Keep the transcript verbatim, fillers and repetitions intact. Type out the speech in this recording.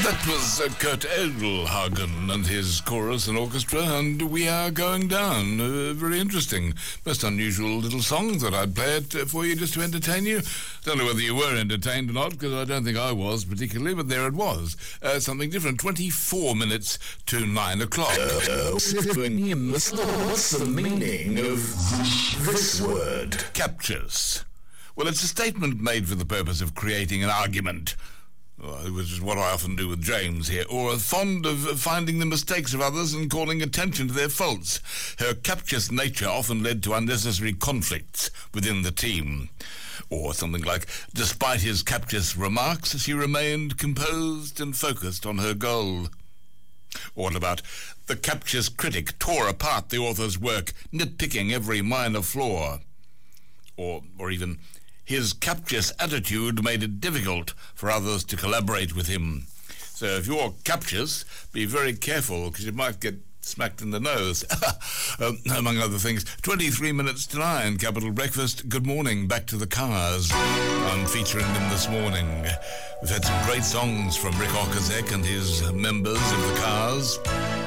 That was uh, Kurt Edelhagen and his chorus and orchestra, and We Are Going Down. Uh, very interesting. Most unusual little song that I'd play it uh, for you just to entertain you. Don't know whether you were entertained or not, because I don't think I was particularly, but there it was. Uh, something different. twenty-four minutes to nine o'clock. Uh, what's the meaning of this word? Captures. Well, it's a statement made for the purpose of creating an argument, which is what I often do with James here, or fond of finding the mistakes of others and calling attention to their faults. Her captious nature often led to unnecessary conflicts within the team. Or something like, despite his captious remarks, she remained composed and focused on her goal. Or what about, the captious critic tore apart the author's work, nitpicking every minor flaw. Or, or even, his captious attitude made it difficult for others to collaborate with him. So if you're captious, be very careful, because you might get smacked in the nose. um, among other things, twenty-three minutes to nine, Capital Breakfast. Good morning, back to the Cars. I'm featuring them this morning. We've had some great songs from Rick Ocasek and his members of the Cars.